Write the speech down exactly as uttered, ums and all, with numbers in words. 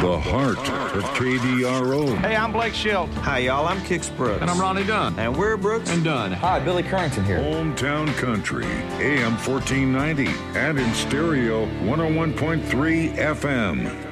The heart of K D R O. Hey, I'm Blake Schilt. Hi, y'all. I'm Kix Brooks. And I'm Ronnie Dunn. And we're Brooks and Dunn. Hi, Billy Currington here. Hometown Country, A M fourteen ninety, and in stereo, one oh one point three F M.